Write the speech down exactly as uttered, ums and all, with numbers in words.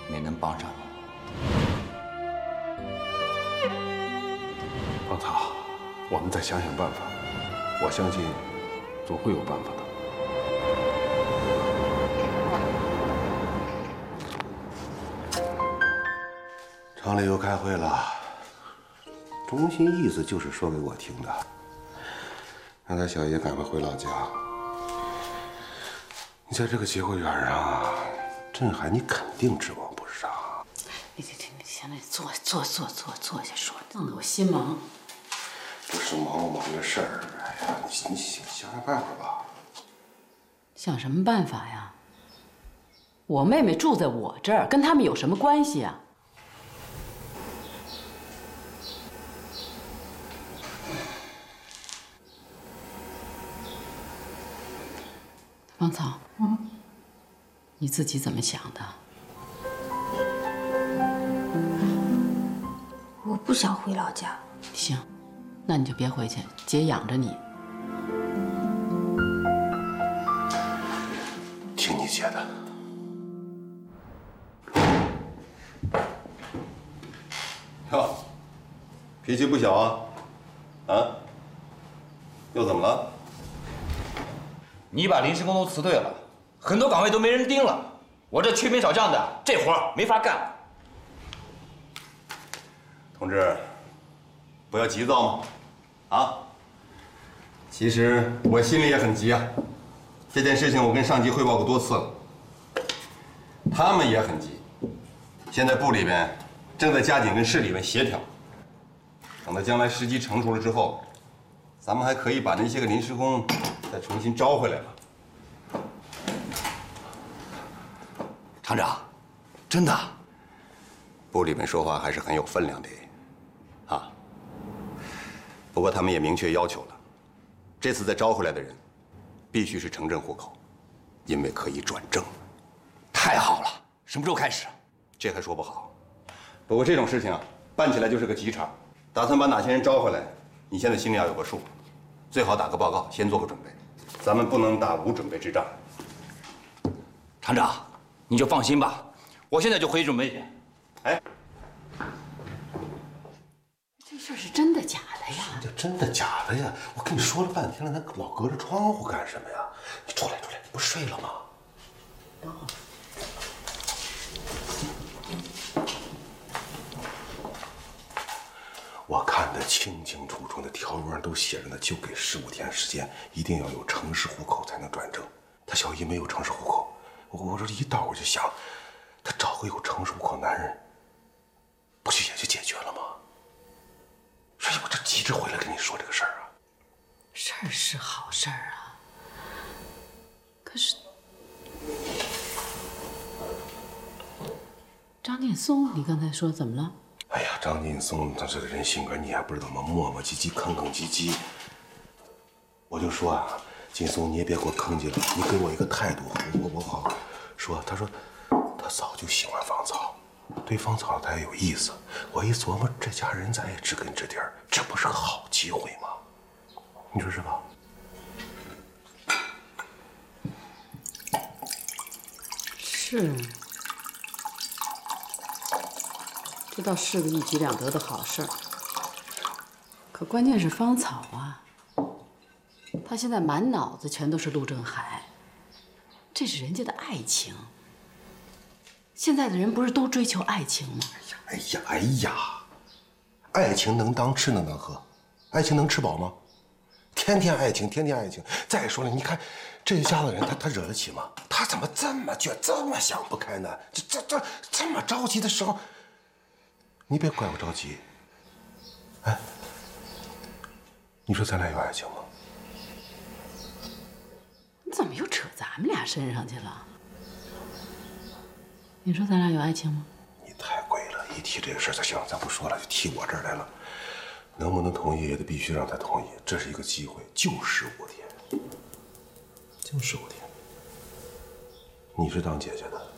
没能帮上你。 芳草，我们再想想办法，我相信总会有办法的。厂里又开会了，中心意思就是说给我听的，让他小爷赶快回老家。你在这个节骨眼上啊，镇海你肯定指望不上。 你你你，现在坐坐坐坐坐下说，弄得我心忙。 不是忙不忙的事儿，哎呀，你你想想想办法吧。 想什么办法呀？我妹妹住在我这儿，跟他们有什么关系啊？芳草，嗯，你自己怎么想的？ 我不想回老家。 行，那你就别回去，姐养着你。 听你姐的。 哟，脾气不小啊！啊？又怎么了？ 你把临时工都辞退了，很多岗位都没人盯了。我这缺兵少将的，这活儿没法干。 同志，不要急躁嘛，啊！其实我心里也很急啊。这件事情我跟上级汇报过多次了，他们也很急。现在部里边正在加紧跟市里面协调，等到将来时机成熟了之后，咱们还可以把那些个临时工再重新招回来了。 厂长，真的？ 部里面说话还是很有分量的，啊。不过他们也明确要求了，这次再招回来的人，必须是城镇户口，因为可以转正。 太好了！什么时候开始？ 这还说不好。不过这种事情啊，办起来就是个急茬。打算把哪些人招回来，你现在心里要有个数，最好打个报告，先做个准备。咱们不能打无准备之仗。 厂长，你就放心吧，我现在就回去准备去。 哎， 这事儿是真的假的呀？ 这真的假的呀？我跟你说了半天了，那老隔着窗户干什么呀？你出来出来，你不睡了吗？我看得清清楚楚，那条文上都写着呢，就给十五天时间，一定要有城市户口才能转正。他小姨没有城市户口，我我这一到我就想，他找个有城市户口男人，不就也就解决了吗？所以我这急着回来跟你说这个事儿啊。 事儿是好事儿啊，可是张劲松，你刚才说怎么了？ 哎呀，张劲松他这个人性格你还不知道吗？磨磨唧唧，吭吭唧唧。我就说啊，劲松你也别给我坑进了，你给我一个态度，我我好说。他说他早就喜欢芳草，对芳草他也有意思。我一琢磨，这家人咱也知根知底儿，这不是个好机会吗？你说是吧？ 是。这倒是个一举两得的好事儿，可关键是芳草啊，他现在满脑子全都是陆正海，这是人家的爱情。现在的人不是都追求爱情吗？ 哎呀哎呀，爱情能当吃能当喝，爱情能吃饱吗？天天爱情，天天爱情。再说了，你看这家的人，他他惹得起吗？他怎么这么倔，这么想不开呢？这这这这么着急的时候。你别怪我着急，哎，你说咱俩有爱情吗？ 你怎么又扯咱们俩身上去了？你说咱俩有爱情吗？ 你太贵了，一提这个事儿，行了，咱不说了，就提我这儿来了。能不能同意也得必须让他同意，这是一个机会，就十五天，就十五天。你是当姐姐的。